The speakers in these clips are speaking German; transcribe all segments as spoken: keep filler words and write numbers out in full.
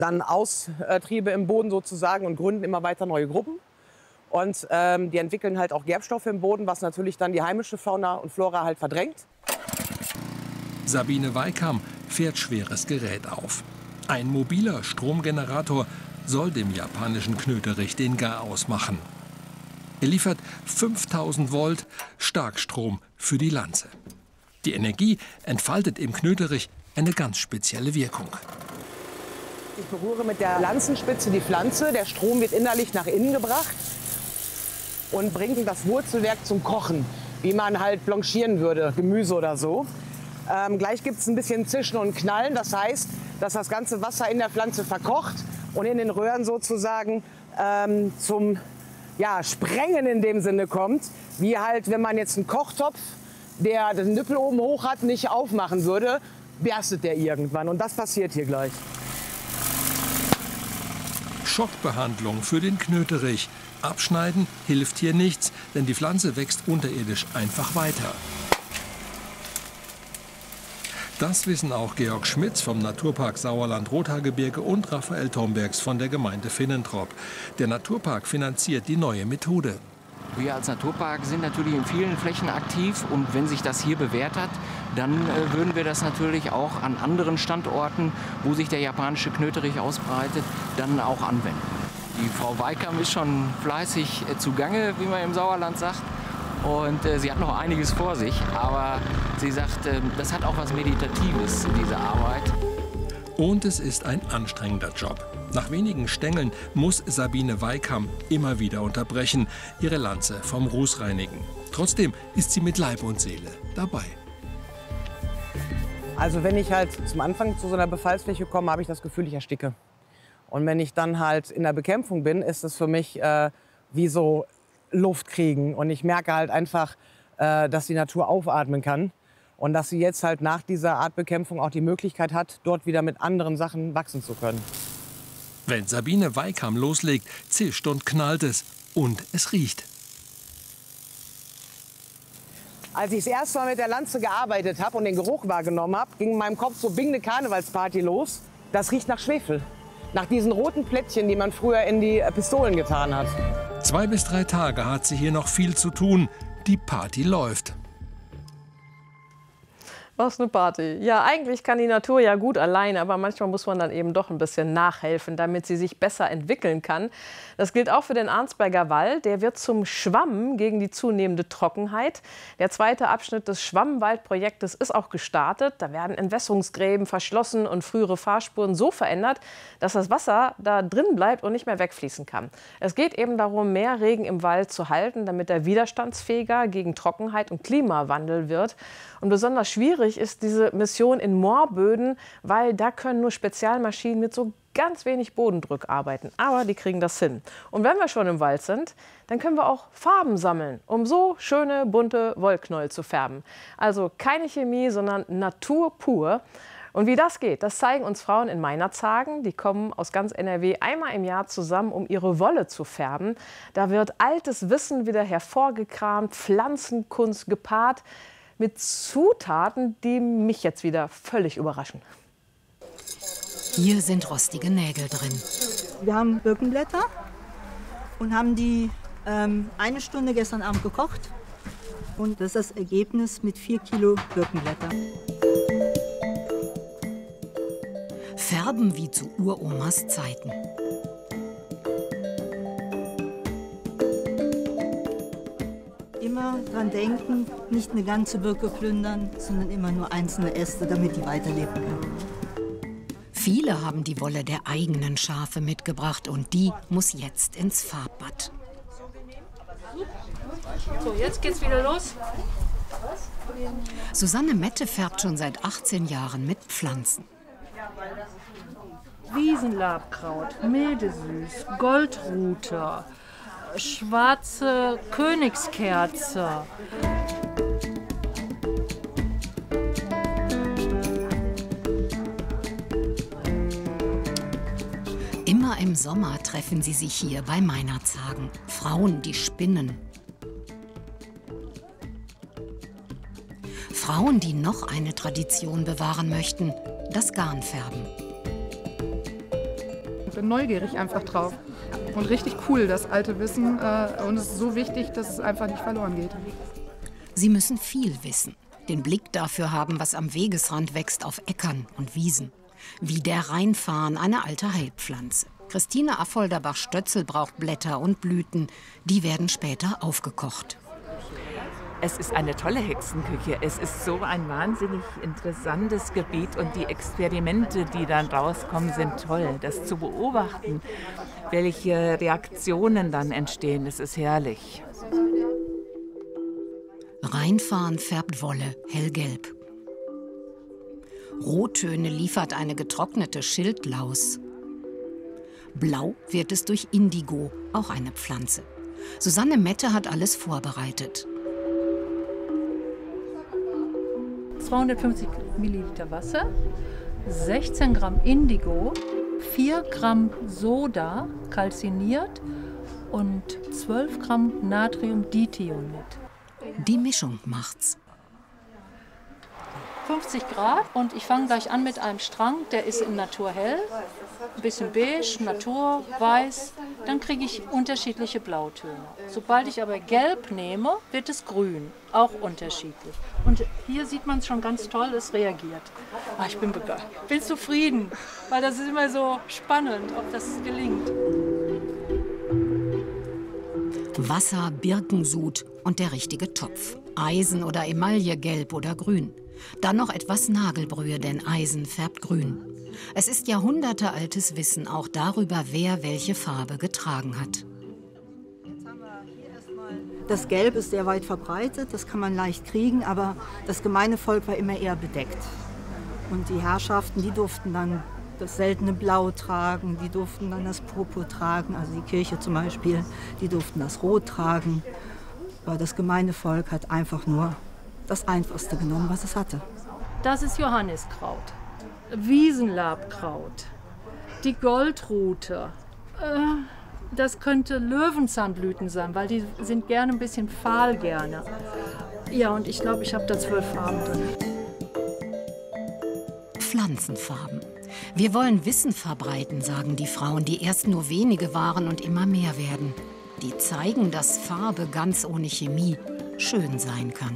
dann Austriebe im Boden sozusagen und gründen immer weiter neue Gruppen. Und ähm, die entwickeln halt auch Gerbstoffe im Boden, was natürlich dann die heimische Fauna und Flora halt verdrängt. Sabine Weikam fährt schweres Gerät auf. Ein mobiler Stromgenerator soll dem japanischen Knöterich den Garaus machen. Er liefert fünftausend Volt Starkstrom für die Lanze. Die Energie entfaltet im Knöterich eine ganz spezielle Wirkung. Ich berühre mit der Lanzenspitze die Pflanze. Der Strom wird innerlich nach innen gebracht und bringt das Wurzelwerk zum Kochen, wie man halt blanchieren würde, Gemüse oder so. Ähm, gleich gibt es ein bisschen Zischen und Knallen. Das heißt, dass das ganze Wasser in der Pflanze verkocht und in den Röhren sozusagen ähm, zum ja, Sprengen in dem Sinne kommt. Wie halt, wenn man jetzt einen Kochtopf, der den Nippel oben hoch hat, nicht aufmachen würde, berstet der irgendwann. Und das passiert hier gleich. Schockbehandlung für den Knöterich. Abschneiden hilft hier nichts, denn die Pflanze wächst unterirdisch einfach weiter. Das wissen auch Georg Schmitz vom Naturpark Sauerland-Rothaargebirge und Raphael Tombergs von der Gemeinde Finnentrop. Der Naturpark finanziert die neue Methode. Wir als Naturpark sind natürlich in vielen Flächen aktiv und wenn sich das hier bewährt hat, dann äh, würden wir das natürlich auch an anderen Standorten, wo sich der japanische Knöterich ausbreitet, dann auch anwenden. Die Frau Weikam ist schon fleißig äh, zugange, wie man im Sauerland sagt. Und äh, sie hat noch einiges vor sich, aber sie sagt, äh, das hat auch was Meditatives, diese Arbeit. Und es ist ein anstrengender Job. Nach wenigen Stängeln muss Sabine Weikam immer wieder unterbrechen, ihre Lanze vom Ruß reinigen. Trotzdem ist sie mit Leib und Seele dabei. Also wenn ich halt zum Anfang zu so einer Befallsfläche komme, habe ich das Gefühl, ich ersticke. Und wenn ich dann halt in der Bekämpfung bin, ist es für mich äh, wie so Luft kriegen. Und ich merke halt einfach, äh, dass die Natur aufatmen kann. Und dass sie jetzt halt nach dieser Artbekämpfung auch die Möglichkeit hat, dort wieder mit anderen Sachen wachsen zu können. Wenn Sabine Weikam loslegt, zischt und knallt es. Und es riecht. Als ich das erste Mal mit der Lanze gearbeitet habe und den Geruch wahrgenommen habe, ging in meinem Kopf so Bing, eine Karnevalsparty los. Das riecht nach Schwefel. Nach diesen roten Plättchen, die man früher in die Pistolen getan hat. Zwei bis drei Tage hat sie hier noch viel zu tun. Die Party läuft. Was eine Party. Ja, eigentlich kann die Natur ja gut allein, aber manchmal muss man dann eben doch ein bisschen nachhelfen, damit sie sich besser entwickeln kann. Das gilt auch für den Arnsberger Wald. Der wird zum Schwamm gegen die zunehmende Trockenheit. Der zweite Abschnitt des Schwammwaldprojektes ist auch gestartet. Da werden Entwässerungsgräben verschlossen und frühere Fahrspuren so verändert, dass das Wasser da drin bleibt und nicht mehr wegfließen kann. Es geht eben darum, mehr Regen im Wald zu halten, damit er widerstandsfähiger gegen Trockenheit und Klimawandel wird. Und besonders schwierig ist diese Mission in Moorböden, weil da können nur Spezialmaschinen mit so ganz wenig Bodendruck arbeiten. Aber die kriegen das hin. Und wenn wir schon im Wald sind, dann können wir auch Farben sammeln, um so schöne, bunte Wollknäuel zu färben. Also keine Chemie, sondern Natur pur. Und wie das geht, das zeigen uns Frauen in Meinerzhagen. Die kommen aus ganz N R W einmal im Jahr zusammen, um ihre Wolle zu färben. Da wird altes Wissen wieder hervorgekramt, Pflanzenkunst gepaart mit Zutaten, die mich jetzt wieder völlig überraschen. Hier sind rostige Nägel drin. Wir haben Birkenblätter und haben die ähm, eine Stunde gestern Abend gekocht. Und das ist das Ergebnis mit vier Kilo Birkenblätter. Färben wie zu Uromas Zeiten. Immer dran denken, nicht eine ganze Birke plündern, sondern immer nur einzelne Äste, damit die weiterleben können. Viele haben die Wolle der eigenen Schafe mitgebracht und die muss jetzt ins Farbbad. So, jetzt geht's wieder los. Susanne Mette färbt schon seit achtzehn Jahren mit Pflanzen. Wiesenlabkraut, Mildesüß, Goldrute, schwarze Königskerze. Immer im Sommer treffen sie sich hier bei Meinerzhagen. Frauen, die spinnen. Frauen, die noch eine Tradition bewahren möchten, das Garnfärben. neugierig einfach drauf. Und richtig cool, das alte Wissen. Äh, und es ist so wichtig, dass es einfach nicht verloren geht. Sie müssen viel wissen, den Blick dafür haben, was am Wegesrand wächst auf Äckern und Wiesen. Wie der Rheinfarn, eine alte Heilpflanze. Christine Affolterbach-Stötzel braucht Blätter und Blüten. Die werden später aufgekocht. Es ist eine tolle Hexenküche. Es ist so ein wahnsinnig interessantes Gebiet und die Experimente, die dann rauskommen, sind toll. Das zu beobachten, welche Reaktionen dann entstehen, das ist herrlich. Rheinfarn färbt Wolle hellgelb. Rottöne liefert eine getrocknete Schildlaus. Blau wird es durch Indigo, auch eine Pflanze. Susanne Mette hat alles vorbereitet. zweihundertfünfzig Milliliter Wasser, sechzehn Gramm Indigo, vier Gramm Soda, kalziniert und zwölf Gramm Natriumdithionat. Die Mischung macht's. fünfzig Grad und ich fange gleich an mit einem Strang, der ist in Naturhell, ein bisschen beige, Naturweiß, dann kriege ich unterschiedliche Blautöne. Sobald ich aber Gelb nehme, wird es grün, auch unterschiedlich. Und hier sieht man es schon ganz toll, es reagiert. Ah, ich bin begeistert, bin zufrieden, weil das ist immer so spannend, ob das gelingt. Wasser, Birkensud und der richtige Topf. Eisen oder Emaille, gelb oder grün. Dann noch etwas Nagelbrühe, denn Eisen färbt grün. Es ist jahrhundertealtes Wissen auch darüber, wer welche Farbe getragen hat. Das Gelb ist sehr weit verbreitet, das kann man leicht kriegen, aber das gemeine Volk war immer eher bedeckt. Und die Herrschaften, die durften dann das seltene Blau tragen, die durften dann das Purpur tragen, also die Kirche zum Beispiel, die durften das Rot tragen. Aber das gemeine Volk hat einfach nur das Einfachste genommen, was es hatte. Das ist Johanniskraut, Wiesenlabkraut, die Goldrute. Äh, das könnte Löwenzahnblüten sein, weil die sind gerne ein bisschen fahl gerne. Ja, und ich glaube, ich habe da zwölf Farben drin. Pflanzenfarben. Wir wollen Wissen verbreiten, sagen die Frauen, die erst nur wenige waren und immer mehr werden. Die zeigen, dass Farbe ganz ohne Chemie schön sein kann.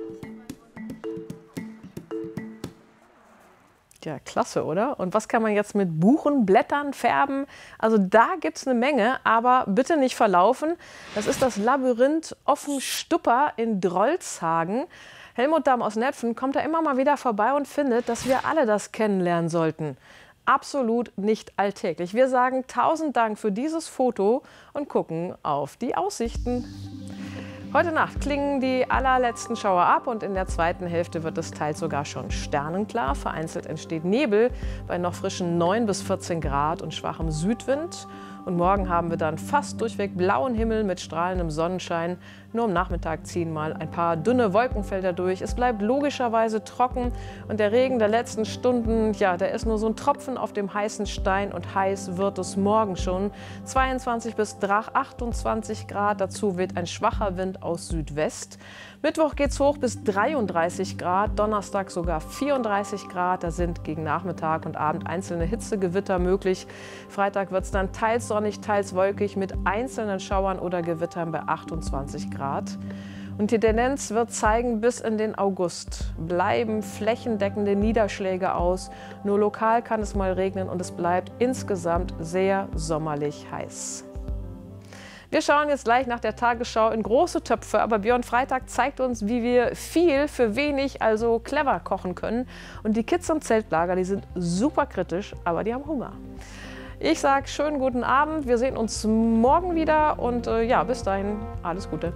Ja, klasse, oder? Und was kann man jetzt mit Buchenblättern färben? Also da gibt es eine Menge, aber bitte nicht verlaufen. Das ist das Labyrinth Offenstupper in Drolshagen. Helmut Damm aus Netphen kommt da immer mal wieder vorbei und findet, dass wir alle das kennenlernen sollten. Absolut nicht alltäglich. Wir sagen tausend Dank für dieses Foto und gucken auf die Aussichten. Heute Nacht klingen die allerletzten Schauer ab und in der zweiten Hälfte wird es teils sogar schon sternenklar. Vereinzelt entsteht Nebel bei noch frischen neun bis vierzehn Grad und schwachem Südwind. Und morgen haben wir dann fast durchweg blauen Himmel mit strahlendem Sonnenschein. Nur am Nachmittag ziehen mal ein paar dünne Wolkenfelder durch. Es bleibt logischerweise trocken und der Regen der letzten Stunden, ja, der ist nur so ein Tropfen auf dem heißen Stein und heiß wird es morgen schon. zweiundzwanzig bis achtundzwanzig Grad, dazu weht ein schwacher Wind aus Südwest. Mittwoch geht es hoch bis dreiunddreißig Grad, Donnerstag sogar vierunddreißig Grad. Da sind gegen Nachmittag und Abend einzelne Hitzegewitter möglich. Freitag wird es dann teils sonnig, teils wolkig mit einzelnen Schauern oder Gewittern bei achtundzwanzig Grad. Und die Tendenz wird zeigen, bis in den August bleiben flächendeckende Niederschläge aus. Nur lokal kann es mal regnen und es bleibt insgesamt sehr sommerlich heiß. Wir schauen jetzt gleich nach der Tagesschau in große Töpfe, aber Björn Freitag zeigt uns, wie wir viel für wenig, also clever kochen können. Und die Kids im Zeltlager, die sind super kritisch, aber die haben Hunger. Ich sage schönen guten Abend, wir sehen uns morgen wieder und äh, ja, bis dahin alles Gute.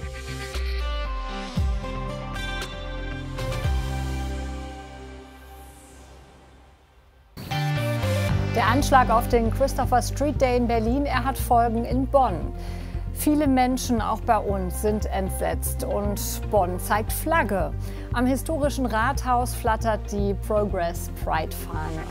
Der Anschlag auf den Christopher Street Day in Berlin, er hat Folgen in Bonn. Viele Menschen, auch bei uns, sind entsetzt und Bonn zeigt Flagge. Am historischen Rathaus flattert die Progress Pride-Fahne.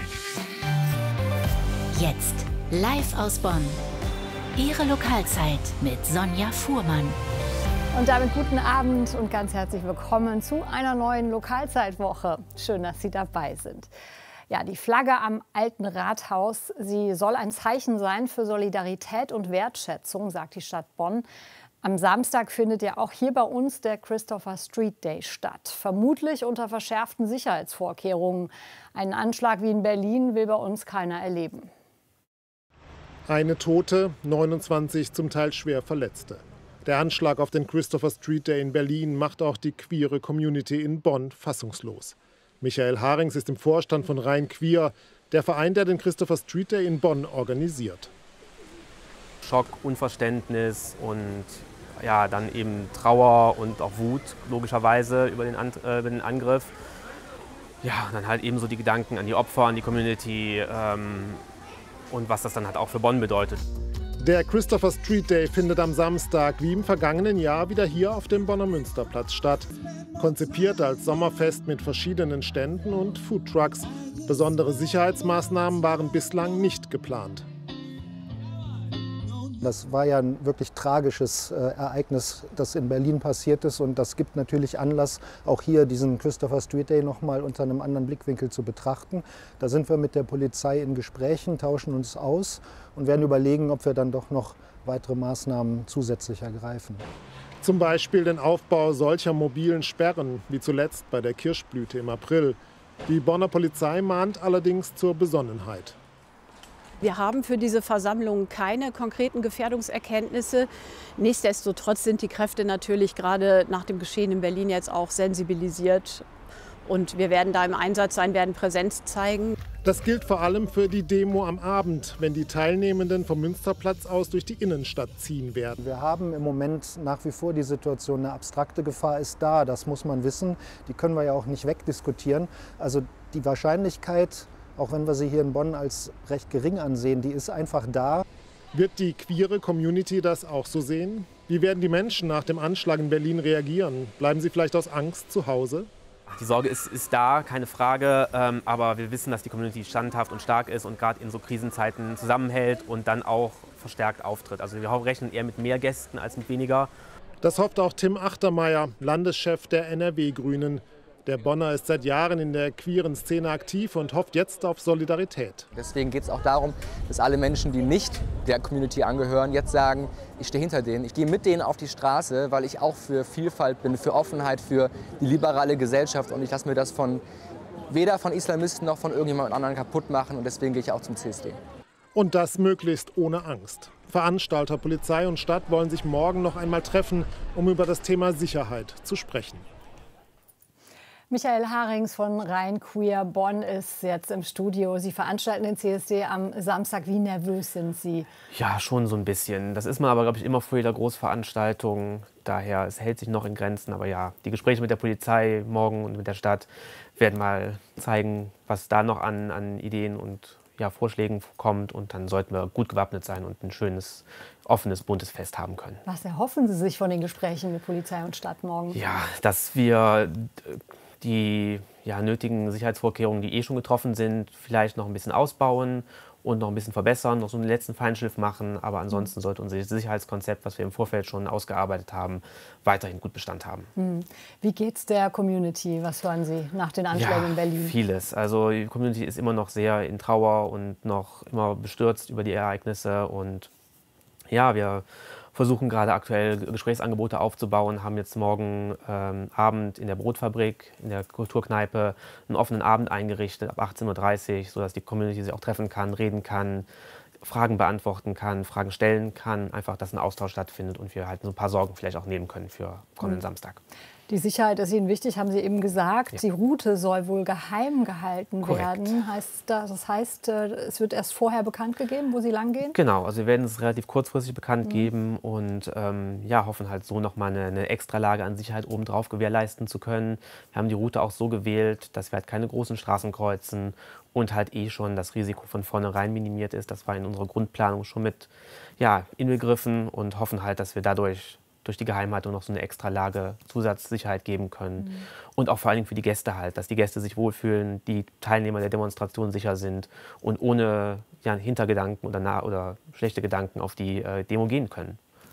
Jetzt live aus Bonn. Ihre Lokalzeit mit Sonja Fuhrmann. Und damit guten Abend und ganz herzlich willkommen zu einer neuen Lokalzeitwoche. Schön, dass Sie dabei sind. Ja, die Flagge am Alten Rathaus, sie soll ein Zeichen sein für Solidarität und Wertschätzung, sagt die Stadt Bonn. Am Samstag findet ja auch hier bei uns der Christopher Street Day statt. Vermutlich unter verschärften Sicherheitsvorkehrungen. Einen Anschlag wie in Berlin will bei uns keiner erleben. Eine Tote, neunundzwanzig zum Teil schwer Verletzte. Der Anschlag auf den Christopher Street Day in Berlin macht auch die queere Community in Bonn fassungslos. Michael Harings ist im Vorstand von Rhein Queer, der Verein, der den Christopher Street Day in Bonn organisiert. Schock, Unverständnis und ja, dann eben Trauer und auch Wut, logischerweise, über den, An äh, über den Angriff. Ja, dann halt eben so die Gedanken an die Opfer, an die Community ähm, und was das dann halt auch für Bonn bedeutet. Der Christopher Street Day findet am Samstag wie im vergangenen Jahr wieder hier auf dem Bonner Münsterplatz statt. Konzipiert als Sommerfest mit verschiedenen Ständen und Foodtrucks. Besondere Sicherheitsmaßnahmen waren bislang nicht geplant. Das war ja ein wirklich tragisches äh, Ereignis, das in Berlin passiert ist. Und das gibt natürlich Anlass, auch hier diesen Christopher Street Day noch mal unter einem anderen Blickwinkel zu betrachten. Da sind wir mit der Polizei in Gesprächen, tauschen uns aus und werden überlegen, ob wir dann doch noch weitere Maßnahmen zusätzlich ergreifen. Zum Beispiel den Aufbau solcher mobilen Sperren, wie zuletzt bei der Kirschblüte im April. Die Bonner Polizei mahnt allerdings zur Besonnenheit. Wir haben für diese Versammlung keine konkreten Gefährdungserkenntnisse. Nichtsdestotrotz sind die Kräfte natürlich gerade nach dem Geschehen in Berlin jetzt auch sensibilisiert. Und wir werden da im Einsatz sein, werden Präsenz zeigen. Das gilt vor allem für die Demo am Abend, wenn die Teilnehmenden vom Münsterplatz aus durch die Innenstadt ziehen werden. Wir haben im Moment nach wie vor die Situation, eine abstrakte Gefahr ist da, das muss man wissen. Die können wir ja auch nicht wegdiskutieren. Also die Wahrscheinlichkeit, auch wenn wir sie hier in Bonn als recht gering ansehen, die ist einfach da. Wird die queere Community das auch so sehen? Wie werden die Menschen nach dem Anschlag in Berlin reagieren? Bleiben sie vielleicht aus Angst zu Hause? Die Sorge ist, ist da, keine Frage, ähm, aber wir wissen, dass die Community standhaft und stark ist und gerade in so Krisenzeiten zusammenhält und dann auch verstärkt auftritt. Also wir rechnen eher mit mehr Gästen als mit weniger. Das hofft auch Tim Achtermeier, Landeschef der N R W-Grünen. Der Bonner ist seit Jahren in der queeren Szene aktiv und hofft jetzt auf Solidarität. Deswegen geht es auch darum, dass alle Menschen, die nicht der Community angehören, jetzt sagen, ich stehe hinter denen, ich gehe mit denen auf die Straße, weil ich auch für Vielfalt bin, für Offenheit, für die liberale Gesellschaft und ich lasse mir das von weder von Islamisten noch von irgendjemand anderen kaputt machen und deswegen gehe ich auch zum C S D. Und das möglichst ohne Angst. Veranstalter, Polizei und Stadt wollen sich morgen noch einmal treffen, um über das Thema Sicherheit zu sprechen. Michael Harings von Rhein Queer Bonn ist jetzt im Studio. Sie veranstalten den C S D am Samstag. Wie nervös sind Sie? Ja, schon so ein bisschen. Das ist man aber, glaube ich, immer vor jeder Großveranstaltung. Daher, es hält sich noch in Grenzen. Aber ja, die Gespräche mit der Polizei morgen und mit der Stadt werden mal zeigen, was da noch an, an Ideen und ja, Vorschlägen kommt. Und dann sollten wir gut gewappnet sein und ein schönes, offenes, buntes Fest haben können. Was erhoffen Sie sich von den Gesprächen mit Polizei und Stadt morgen? Ja, dass wir die ja, nötigen Sicherheitsvorkehrungen, die eh schon getroffen sind, vielleicht noch ein bisschen ausbauen und noch ein bisschen verbessern, noch so einen letzten Feinschliff machen. Aber ansonsten sollte unser Sicherheitskonzept, was wir im Vorfeld schon ausgearbeitet haben, weiterhin gut Bestand haben. Wie geht's der Community? Was hören Sie nach den Anschlägen ja, in Berlin? Vieles. Also die Community ist immer noch sehr in Trauer und noch immer bestürzt über die Ereignisse. Und ja, wir versuchen gerade aktuell Gesprächsangebote aufzubauen, haben jetzt morgen ähm, Abend in der Brotfabrik, in der Kulturkneipe, einen offenen Abend eingerichtet ab achtzehn Uhr dreißig, sodass die Community sich auch treffen kann, reden kann, Fragen beantworten kann, Fragen stellen kann, einfach, dass ein Austausch stattfindet und wir halt so ein paar Sorgen vielleicht auch nehmen können für kommenden mhm. Samstag. Die Sicherheit ist Ihnen wichtig, haben Sie eben gesagt. Ja. Die Route soll wohl geheim gehalten Korrekt. werden. Heißt das, das heißt, es wird erst vorher bekannt gegeben, wo Sie lang gehen? Genau, also wir werden es relativ kurzfristig bekannt mhm. geben und ähm, ja, hoffen halt so nochmal eine, eine Extralage an Sicherheit obendrauf gewährleisten zu können. Wir haben die Route auch so gewählt, dass wir halt keine großen Straßen kreuzen und halt eh schon das Risiko von vornherein minimiert ist. Das war in unserer Grundplanung schon mit ja, inbegriffen und hoffen halt, dass wir dadurch durch die Geheimhaltung noch so eine Extralage Zusatzsicherheit geben können. Mhm. Und auch vor allen Dingen für die Gäste halt, dass die Gäste sich wohlfühlen, die Teilnehmer der Demonstration sicher sind und ohne ja, Hintergedanken oder, oder schlechte Gedanken auf die äh, Demo gehen können.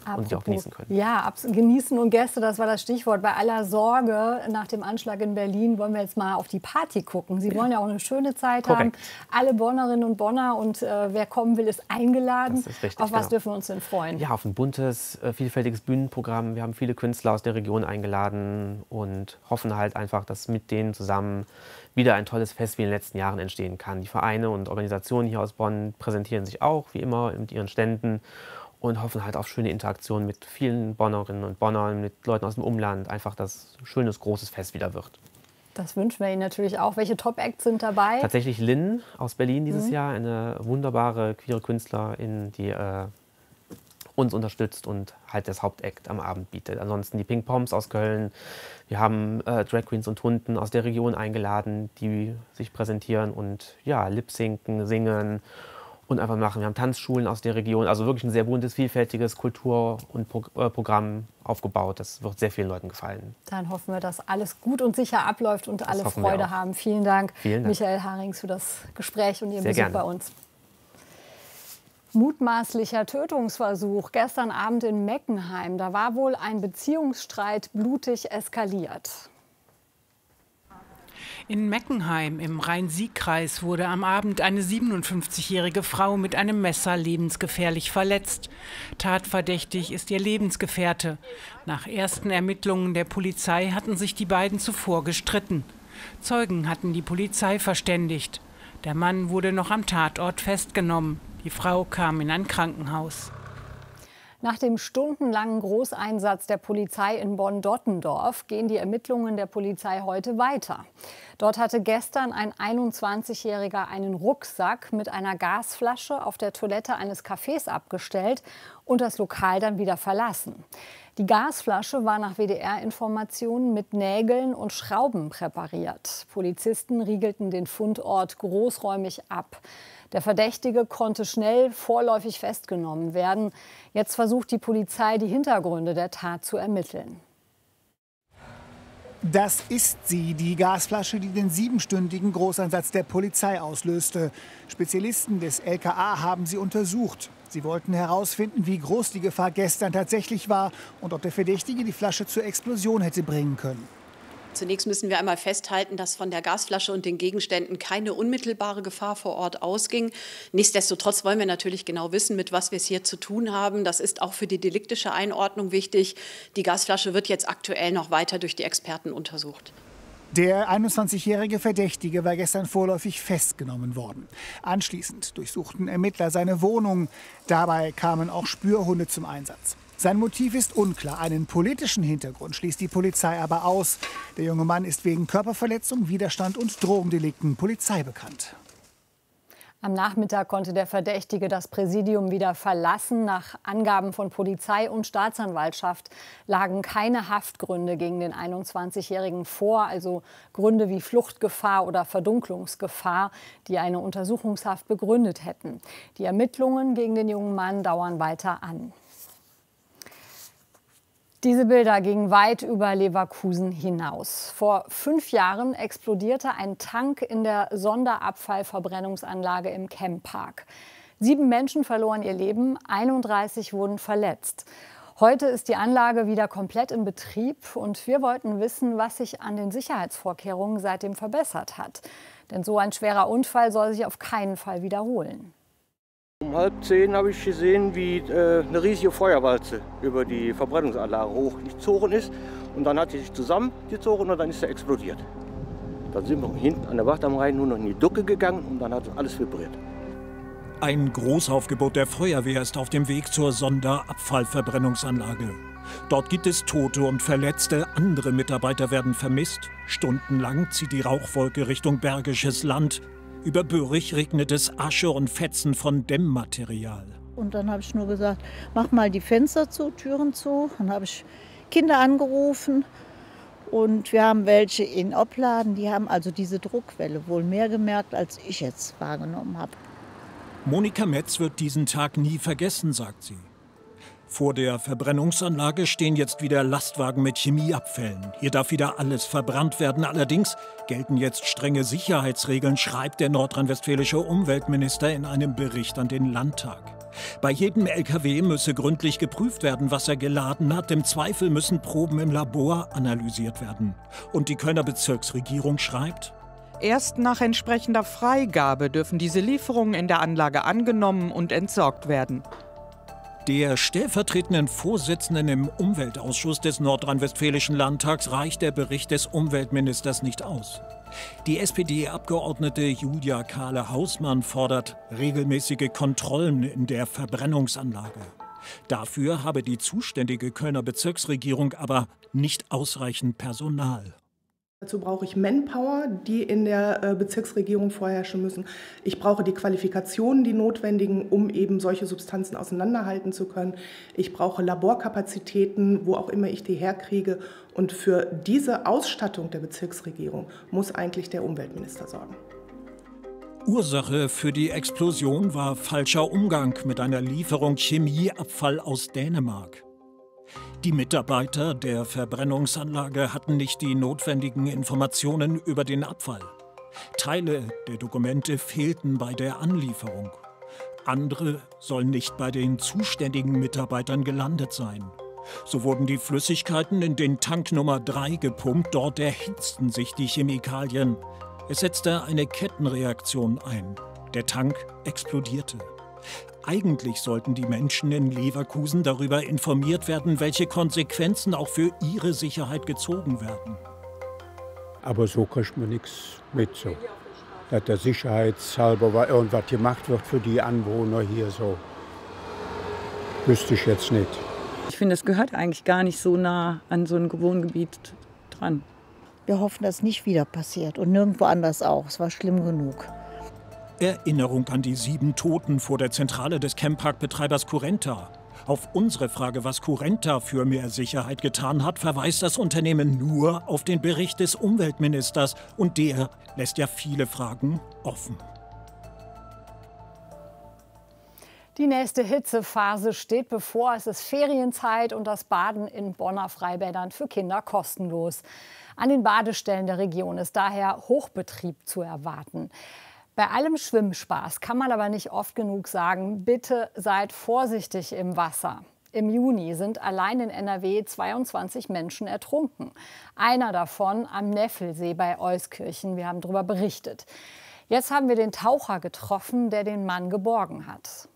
und die auch genießen können. Ja, genießen und Gäste, das war das Stichwort. Bei aller Sorge nach dem Anschlag in Berlin wollen wir jetzt mal auf die Party gucken. Sie wollen ja auch eine schöne Zeit Korrekt. haben. Alle Bonnerinnen und Bonner und äh, wer kommen will, ist eingeladen. Das ist richtig, auf was genau. dürfen wir uns denn freuen? Ja, auf ein buntes, äh, vielfältiges Bühnenprogramm. Wir haben viele Künstler aus der Region eingeladen und hoffen halt einfach, dass mit denen zusammen wieder ein tolles Fest wie in den letzten Jahren entstehen kann. Die Vereine und Organisationen hier aus Bonn präsentieren sich auch, wie immer, mit ihren Ständen und hoffen halt auf schöne Interaktionen mit vielen Bonnerinnen und Bonnern, mit Leuten aus dem Umland. Einfach, dass ein schönes, großes Fest wieder wird. Das wünschen wir Ihnen natürlich auch. Welche Top-Acts sind dabei? Tatsächlich Lynn aus Berlin dieses Mhm. Jahr, eine wunderbare queere Künstlerin, die äh, uns unterstützt und halt das Hauptakt am Abend bietet. Ansonsten die Pink Poms aus Köln. Wir haben äh, Drag Queens und Hunden aus der Region eingeladen, die sich präsentieren und ja, lip-sinken, singen und einfach machen. Wir haben Tanzschulen aus der Region. Also wirklich ein sehr buntes, vielfältiges Kultur- und Pro äh, Programm aufgebaut. Das wird sehr vielen Leuten gefallen. Dann hoffen wir, dass alles gut und sicher abläuft und Das alle hoffen wir Freude auch. haben. Vielen Dank, Vielen Dank. Michael Harings, für das Gespräch und Ihren Sehr Besuch gerne. bei uns. Mutmaßlicher Tötungsversuch gestern Abend in Meckenheim. Da war wohl ein Beziehungsstreit blutig eskaliert. In Meckenheim im Rhein-Sieg-Kreis wurde am Abend eine siebenundfünfzigjährige Frau mit einem Messer lebensgefährlich verletzt. Tatverdächtig ist ihr Lebensgefährte. Nach ersten Ermittlungen der Polizei hatten sich die beiden zuvor gestritten. Zeugen hatten die Polizei verständigt. Der Mann wurde noch am Tatort festgenommen. Die Frau kam in ein Krankenhaus. Nach dem stundenlangen Großeinsatz der Polizei in Bonn-Dottendorf gehen die Ermittlungen der Polizei heute weiter. Dort hatte gestern ein einundzwanzigjähriger einen Rucksack mit einer Gasflasche auf der Toilette eines Cafés abgestellt und das Lokal dann wieder verlassen. Die Gasflasche war nach W D R-Informationen mit Nägeln und Schrauben präpariert. Polizisten riegelten den Fundort großräumig ab. Der Verdächtige konnte schnell vorläufig festgenommen werden. Jetzt versucht die Polizei, die Hintergründe der Tat zu ermitteln. Das ist sie, die Gasflasche, die den siebenstündigen Großeinsatz der Polizei auslöste. Spezialisten des L K A haben sie untersucht. Sie wollten herausfinden, wie groß die Gefahr gestern tatsächlich war und ob der Verdächtige die Flasche zur Explosion hätte bringen können. Zunächst müssen wir einmal festhalten, dass von der Gasflasche und den Gegenständen keine unmittelbare Gefahr vor Ort ausging. Nichtsdestotrotz wollen wir natürlich genau wissen, mit was wir es hier zu tun haben. Das ist auch für die deliktische Einordnung wichtig. Die Gasflasche wird jetzt aktuell noch weiter durch die Experten untersucht. Der einundzwanzigjährige Verdächtige war gestern vorläufig festgenommen worden. Anschließend durchsuchten Ermittler seine Wohnung. Dabei kamen auch Spürhunde zum Einsatz. Sein Motiv ist unklar. Einen politischen Hintergrund schließt die Polizei aber aus. Der junge Mann ist wegen Körperverletzung, Widerstand und Drogendelikten Polizei bekannt. Am Nachmittag konnte der Verdächtige das Präsidium wieder verlassen. Nach Angaben von Polizei und Staatsanwaltschaft lagen keine Haftgründe gegen den einundzwanzigjährigen vor, also Gründe wie Fluchtgefahr oder Verdunklungsgefahr, die eine Untersuchungshaft begründet hätten. Die Ermittlungen gegen den jungen Mann dauern weiter an. Diese Bilder gingen weit über Leverkusen hinaus. Vor fünf Jahren explodierte ein Tank in der Sonderabfallverbrennungsanlage im Chempark. Sieben Menschen verloren ihr Leben, einunddreißig wurden verletzt. Heute ist die Anlage wieder komplett in Betrieb und wir wollten wissen, was sich an den Sicherheitsvorkehrungen seitdem verbessert hat. Denn so ein schwerer Unfall soll sich auf keinen Fall wiederholen. Um halb zehn habe ich gesehen, wie äh, eine riesige Feuerwalze über die Verbrennungsanlage hochgezogen ist. Und dann hat sie sich zusammengezogen und dann ist sie explodiert. Dann sind wir hinten an der Wacht am Rhein nur noch in die Ducke gegangen und dann hat alles vibriert. Ein Großaufgebot der Feuerwehr ist auf dem Weg zur Sonderabfallverbrennungsanlage. Dort gibt es Tote und Verletzte, andere Mitarbeiter werden vermisst. Stundenlang zieht die Rauchwolke Richtung Bergisches Land. Über Böhrig regnet es Asche und Fetzen von Dämmmaterial. Und dann habe ich nur gesagt, mach mal die Fenster zu, Türen zu. Dann habe ich Kinder angerufen und wir haben welche in Opladen, die haben also diese Druckwelle wohl mehr gemerkt, als ich jetzt wahrgenommen habe. Monika Metz wird diesen Tag nie vergessen, sagt sie. Vor der Verbrennungsanlage stehen jetzt wieder Lastwagen mit Chemieabfällen. Hier darf wieder alles verbrannt werden. Allerdings gelten jetzt strenge Sicherheitsregeln, schreibt der nordrhein-westfälische Umweltminister in einem Bericht an den Landtag. Bei jedem L K W müsse gründlich geprüft werden, was er geladen hat. Im Zweifel müssen Proben im Labor analysiert werden. Und die Kölner Bezirksregierung schreibt: Erst nach entsprechender Freigabe dürfen diese Lieferungen in der Anlage angenommen und entsorgt werden. Der stellvertretenden Vorsitzenden im Umweltausschuss des Nordrhein-Westfälischen Landtags reicht der Bericht des Umweltministers nicht aus. Die S P D-Abgeordnete Julia Kahle-Hausmann fordert regelmäßige Kontrollen in der Verbrennungsanlage. Dafür habe die zuständige Kölner Bezirksregierung aber nicht ausreichend Personal. Dazu brauche ich Manpower, die in der Bezirksregierung vorherrschen müssen. Ich brauche die Qualifikationen, die notwendigen, um eben solche Substanzen auseinanderhalten zu können. Ich brauche Laborkapazitäten, wo auch immer ich die herkriege. Und für diese Ausstattung der Bezirksregierung muss eigentlich der Umweltminister sorgen. Ursache für die Explosion war falscher Umgang mit einer Lieferung Chemieabfall aus Dänemark. Die Mitarbeiter der Verbrennungsanlage hatten nicht die notwendigen Informationen über den Abfall. Teile der Dokumente fehlten bei der Anlieferung. Andere sollen nicht bei den zuständigen Mitarbeitern gelandet sein. So wurden die Flüssigkeiten in den Tank Nummer drei gepumpt. Dort erhitzten sich die Chemikalien. Es setzte eine Kettenreaktion ein. Der Tank explodierte. Eigentlich sollten die Menschen in Leverkusen darüber informiert werden, welche Konsequenzen auch für ihre Sicherheit gezogen werden. Aber so kriegt man nichts mit, so. Dass der sicherheitshalber irgendwas gemacht wird für die Anwohner hier, so. Wüsste ich jetzt nicht. Ich finde, es gehört eigentlich gar nicht so nah an so ein Wohngebiet dran. Wir hoffen, dass es nicht wieder passiert und nirgendwo anders auch. Es war schlimm genug. Erinnerung an die sieben Toten vor der Zentrale des Camppark-Betreibers Currenta. Auf unsere Frage, was Currenta für mehr Sicherheit getan hat, verweist das Unternehmen nur auf den Bericht des Umweltministers. Und der lässt ja viele Fragen offen. Die nächste Hitzephase steht bevor. Es ist Ferienzeit und das Baden in Bonner Freibädern für Kinder kostenlos. An den Badestellen der Region ist daher Hochbetrieb zu erwarten. Bei allem Schwimmspaß kann man aber nicht oft genug sagen, bitte seid vorsichtig im Wasser. Im Juni sind allein in N R W zweiundzwanzig Menschen ertrunken. Einer davon am Neffelsee bei Euskirchen. Wir haben darüber berichtet. Jetzt haben wir den Taucher getroffen, der den Mann geborgen hat.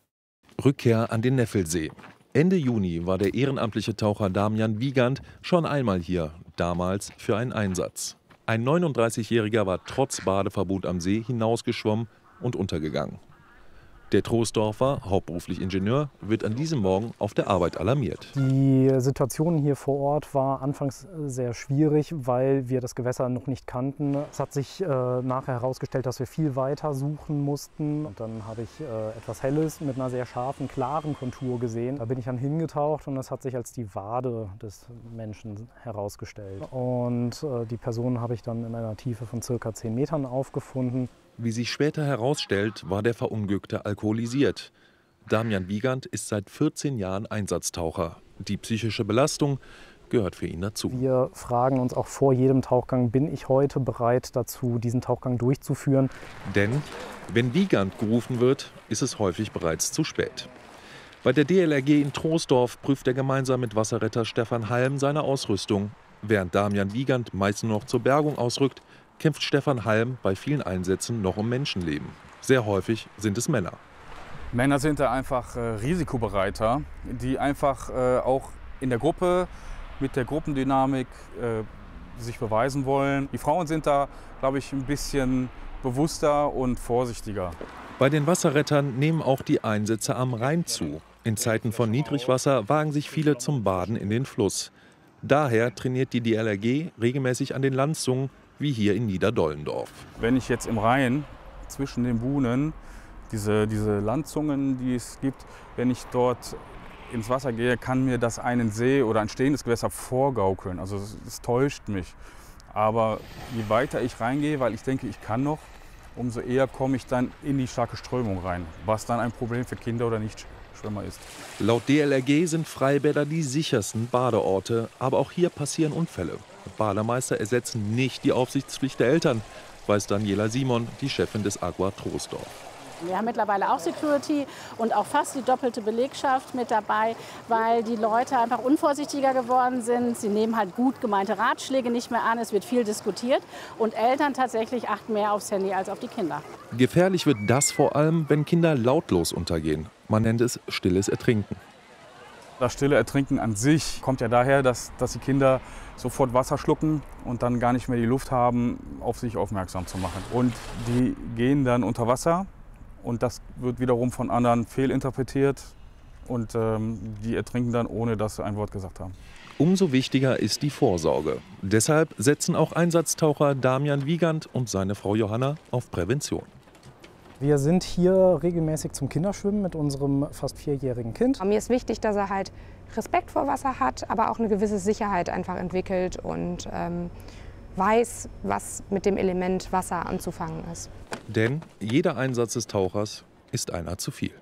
Rückkehr an den Neffelsee. Ende Juni war der ehrenamtliche Taucher Damian Wiegand schon einmal hier, damals für einen Einsatz. Ein neununddreißigjähriger war trotz Badeverbot am See hinausgeschwommen und untergegangen. Der Troisdorfer, hauptberuflich Ingenieur, wird an diesem Morgen auf der Arbeit alarmiert. Die Situation hier vor Ort war anfangs sehr schwierig, weil wir das Gewässer noch nicht kannten. Es hat sich äh, nachher herausgestellt, dass wir viel weiter suchen mussten. Und dann habe ich äh, etwas Helles mit einer sehr scharfen, klaren Kontur gesehen. Da bin ich dann hingetaucht und das hat sich als die Wade des Menschen herausgestellt. Und äh, die Person habe ich dann in einer Tiefe von circa zehn Metern aufgefunden. Wie sich später herausstellt, war der Verunglückte alkoholisiert. Damian Wiegand ist seit vierzehn Jahren Einsatztaucher. Die psychische Belastung gehört für ihn dazu. Wir fragen uns auch vor jedem Tauchgang, bin ich heute bereit dazu, diesen Tauchgang durchzuführen? Denn wenn Wiegand gerufen wird, ist es häufig bereits zu spät. Bei der D L R G in Troisdorf prüft er gemeinsam mit Wasserretter Stefan Halm seine Ausrüstung. Während Damian Wiegand meist nur noch zur Bergung ausrückt, kämpft Stefan Halm bei vielen Einsätzen noch um Menschenleben. Sehr häufig sind es Männer. Männer sind da einfach äh, risikobereiter, die einfach äh, auch in der Gruppe mit der Gruppendynamik äh, sich beweisen wollen. Die Frauen sind da, glaube ich, ein bisschen bewusster und vorsichtiger. Bei den Wasserrettern nehmen auch die Einsätze am Rhein zu. In Zeiten von Niedrigwasser wagen sich viele zum Baden in den Fluss. Daher trainiert die D L R G regelmäßig an den Landzungen, wie hier in Niederdollendorf. Wenn ich jetzt im Rhein zwischen den Buhnen, diese, diese Landzungen, die es gibt, wenn ich dort ins Wasser gehe, kann mir das einen See oder ein stehendes Gewässer vorgaukeln. Also es, es täuscht mich. Aber je weiter ich reingehe, weil ich denke, ich kann noch, umso eher komme ich dann in die starke Strömung rein, was dann ein Problem für Kinder oder Nichtschwimmer ist. Laut D L R G sind Freibäder die sichersten Badeorte, aber auch hier passieren Unfälle. Bademeister ersetzen nicht die Aufsichtspflicht der Eltern, weiß Daniela Simon, die Chefin des Aqua Troisdorf. Wir haben mittlerweile auch Security und auch fast die doppelte Belegschaft mit dabei, weil die Leute einfach unvorsichtiger geworden sind. Sie nehmen halt gut gemeinte Ratschläge nicht mehr an, es wird viel diskutiert und Eltern tatsächlich achten mehr aufs Handy als auf die Kinder. Gefährlich wird das vor allem, wenn Kinder lautlos untergehen. Man nennt es stilles Ertrinken. Das stille Ertrinken an sich kommt ja daher, dass, dass die Kinder sofort Wasser schlucken und dann gar nicht mehr die Luft haben, auf sich aufmerksam zu machen. Und die gehen dann unter Wasser und das wird wiederum von anderen fehlinterpretiert und ähm, die ertrinken dann, ohne dass sie ein Wort gesagt haben. Umso wichtiger ist die Vorsorge. Deshalb setzen auch Einsatztaucher Damian Wiegand und seine Frau Johanna auf Prävention. Wir sind hier regelmäßig zum Kinderschwimmen mit unserem fast vierjährigen Kind. Mir ist wichtig, dass er halt Respekt vor Wasser hat, aber auch eine gewisse Sicherheit einfach entwickelt und ähm, weiß, was mit dem Element Wasser anzufangen ist. Denn jeder Einsatz des Tauchers ist einer zu viel.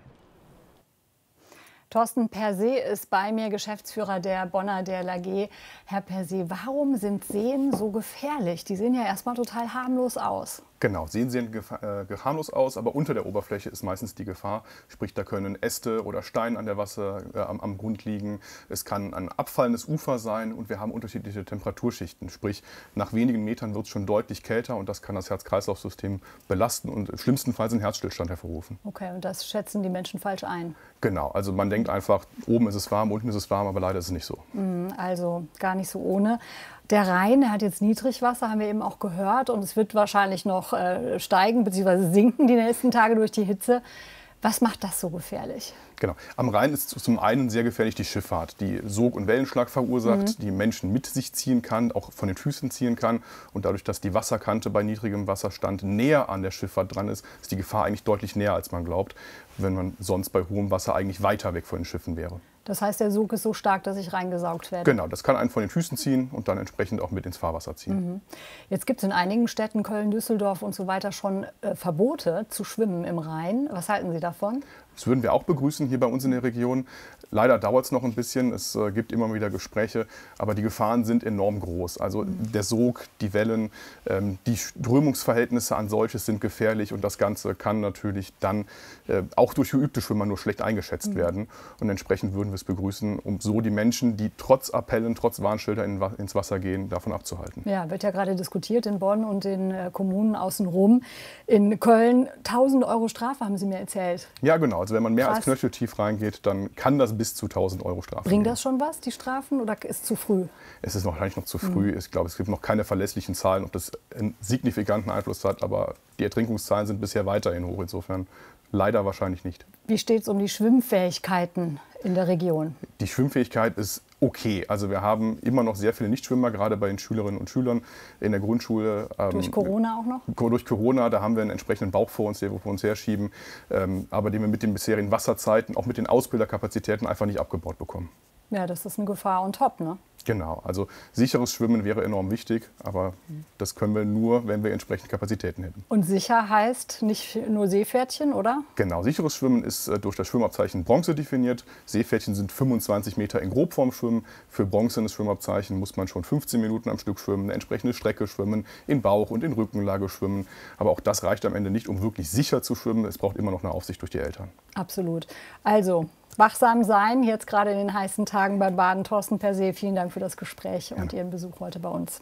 Thorsten Persee ist bei mir, Geschäftsführer der Bonner D L R G. Herr Persee, warum sind Seen so gefährlich? Die sehen ja erstmal total harmlos aus. Genau, Seen sehen äh, harmlos aus, aber unter der Oberfläche ist meistens die Gefahr. Sprich, da können Äste oder Steine an der Wasser, äh, am, am Grund liegen. Es kann ein abfallendes Ufer sein und wir haben unterschiedliche Temperaturschichten. Sprich, nach wenigen Metern wird es schon deutlich kälter und das kann das Herz-Kreislauf-System belasten und im schlimmsten Fall einen Herzstillstand hervorrufen. Okay, und das schätzen die Menschen falsch ein? Genau, also man denkt einfach, oben ist es warm, unten ist es warm, aber leider ist es nicht so. Also gar nicht so ohne. Der Rhein, der hat jetzt Niedrigwasser, haben wir eben auch gehört. Und es wird wahrscheinlich noch äh, steigen bzw. sinken die nächsten Tage durch die Hitze. Was macht das so gefährlich? Genau. Am Rhein ist zum einen sehr gefährlich die Schifffahrt, die Sog- und Wellenschlag verursacht, mhm. die Menschen mit sich ziehen kann, auch von den Füßen ziehen kann. Und dadurch, dass die Wasserkante bei niedrigem Wasserstand näher an der Schifffahrt dran ist, ist die Gefahr eigentlich deutlich näher, als man glaubt, wenn man sonst bei hohem Wasser eigentlich weiter weg von den Schiffen wäre. Das heißt, der Sog ist so stark, dass ich reingesaugt werde? Genau, das kann einen von den Füßen ziehen und dann entsprechend auch mit ins Fahrwasser ziehen. Mhm. Jetzt gibt es in einigen Städten, Köln, Düsseldorf und so weiter, schon äh, Verbote zu schwimmen im Rhein. Was halten Sie davon? Das würden wir auch begrüßen hier bei uns in der Region. Leider dauert es noch ein bisschen, es äh, gibt immer wieder Gespräche, aber die Gefahren sind enorm groß. Also mhm. der Sog, die Wellen, ähm, die Strömungsverhältnisse an solches sind gefährlich und das Ganze kann natürlich dann äh, auch durch geübte Schwimmer nur schlecht eingeschätzt mhm. werden. Und entsprechend würden wir es begrüßen, um so die Menschen, die trotz Appellen, trotz Warnschilder in, ins Wasser gehen, davon abzuhalten. Ja, wird ja gerade diskutiert in Bonn und in äh, Kommunen außenrum. In Köln tausend Euro Strafe, haben Sie mir erzählt. Ja, genau. Also wenn man mehr Krass. als knöcheltief reingeht, dann kann das bis zu tausend Euro Strafe Bringt geben. das schon was, die Strafen, oder ist es zu früh? Es ist wahrscheinlich noch zu früh. Mhm. Ich glaube, es gibt noch keine verlässlichen Zahlen, ob das einen signifikanten Einfluss hat. Aber die Ertrinkungszahlen sind bisher weiterhin hoch. Insofern leider wahrscheinlich nicht. Wie steht es um die Schwimmfähigkeiten in der Region? Die Schwimmfähigkeit ist okay. Also wir haben immer noch sehr viele Nichtschwimmer, gerade bei den Schülerinnen und Schülern in der Grundschule. Durch Corona auch noch? Durch Corona, da haben wir einen entsprechenden Bauch vor uns, den wir vor uns herschieben, ähm, aber den wir mit den bisherigen Wasserzeiten, auch mit den Ausbilderkapazitäten einfach nicht abgebaut bekommen. Ja, das ist eine Gefahr on top, ne? Genau, also sicheres Schwimmen wäre enorm wichtig, aber das können wir nur, wenn wir entsprechende Kapazitäten hätten. Und sicher heißt nicht nur Seepferdchen, oder? Genau, sicheres Schwimmen ist äh, durch das Schwimmabzeichen Bronze definiert. Seepferdchen sind fünfundzwanzig Meter in Grobform schwimmen. Für bronzenes Schwimmabzeichen muss man schon fünfzehn Minuten am Stück schwimmen, eine entsprechende Strecke schwimmen, in Bauch- und in Rückenlage schwimmen. Aber auch das reicht am Ende nicht, um wirklich sicher zu schwimmen. Es braucht immer noch eine Aufsicht durch die Eltern. Absolut. Also wachsam sein, jetzt gerade in den heißen Tagen bei Baden. Thorsten Persee, vielen Dank für das Gespräch und Ihren Besuch heute bei uns.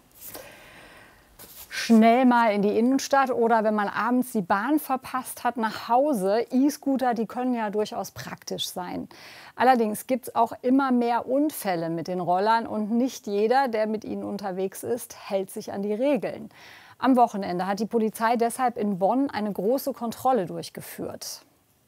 Schnell mal in die Innenstadt oder wenn man abends die Bahn verpasst hat, nach Hause. E-Scooter, die können ja durchaus praktisch sein. Allerdings gibt es auch immer mehr Unfälle mit den Rollern und nicht jeder, der mit ihnen unterwegs ist, hält sich an die Regeln. Am Wochenende hat die Polizei deshalb in Bonn eine große Kontrolle durchgeführt.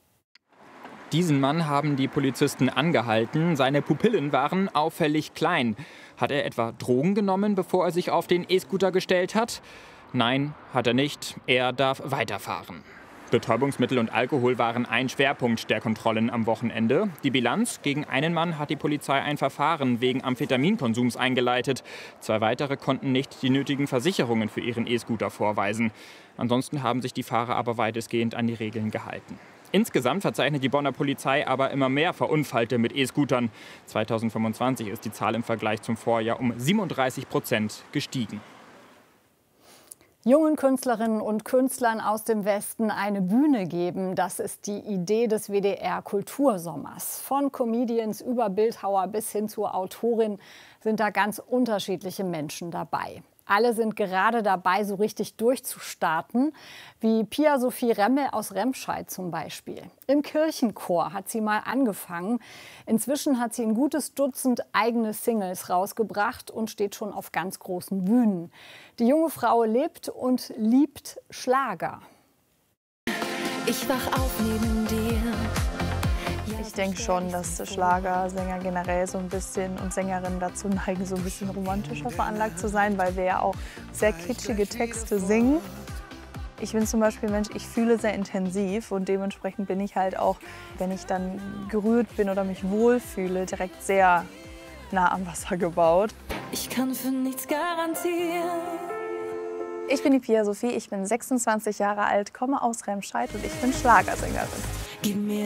Diesen Mann haben die Polizisten angehalten. Seine Pupillen waren auffällig klein. Hat er etwa Drogen genommen, bevor er sich auf den E-Scooter gestellt hat? Nein, hat er nicht. Er darf weiterfahren. Betäubungsmittel und Alkohol waren ein Schwerpunkt der Kontrollen am Wochenende. Die Bilanz: Gegen einen Mann hat die Polizei ein Verfahren wegen Amphetaminkonsums eingeleitet. Zwei weitere konnten nicht die nötigen Versicherungen für ihren E-Scooter vorweisen. Ansonsten haben sich die Fahrer aber weitestgehend an die Regeln gehalten. Insgesamt verzeichnet die Bonner Polizei aber immer mehr Verunfallte mit E-Scootern. zweitausendfünfundzwanzig ist die Zahl im Vergleich zum Vorjahr um siebenunddreißig Prozent gestiegen. Jungen Künstlerinnen und Künstlern aus dem Westen eine Bühne geben, das ist die Idee des W D R-Kultursommers. Von Comedians über Bildhauer bis hin zur Autorin sind da ganz unterschiedliche Menschen dabei. Alle sind gerade dabei, so richtig durchzustarten, wie Pia Sophie Remmel aus Remscheid zum Beispiel. Im Kirchenchor hat sie mal angefangen. Inzwischen hat sie ein gutes Dutzend eigene Singles rausgebracht und steht schon auf ganz großen Bühnen. Die junge Frau lebt und liebt Schlager. Ich wach auf neben dir. Ich denke schon, dass Schlagersänger generell so ein bisschen und Sängerinnen dazu neigen, so ein bisschen romantischer veranlagt zu sein, weil wir ja auch sehr kitschige Texte singen. Ich bin zum Beispiel ein Mensch, ich fühle sehr intensiv und dementsprechend bin ich halt auch, wenn ich dann gerührt bin oder mich wohlfühle, direkt sehr nah am Wasser gebaut. Ich kann für nichts garantieren. Ich bin die Pia Sophie, ich bin sechsundzwanzig Jahre alt, komme aus Remscheid und ich bin Schlagersängerin. Gib mir